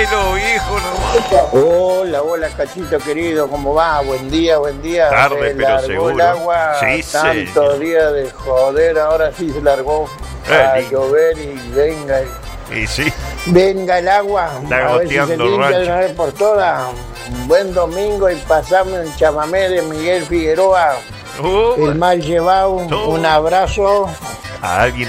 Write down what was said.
pelo, viejo, nomás. Hola, Cachito querido, ¿cómo va? Buen día. Tarde, Se pero largó seguro. el agua, Sí, tantos señor. días de joder, ahora sí se largó a lindo. llover y Y sí, venga el agua, Está a ver si se goteando el limpia de rancho. una vez por todas. Un buen domingo y pasame un chamamé de Miguel Figueroa, el mal llevado, un abrazo. a alguien